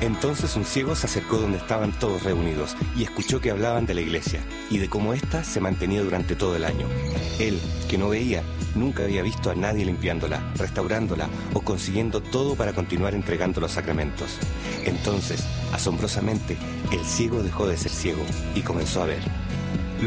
Entonces un ciego se acercó donde estaban todos reunidos y escuchó que hablaban de la iglesia y de cómo ésta se mantenía durante todo el año. Él, que no veía, nunca había visto a nadie limpiándola, restaurándola o consiguiendo todo para continuar entregando los sacramentos. Entonces, asombrosamente, el ciego dejó de ser ciego y comenzó a ver.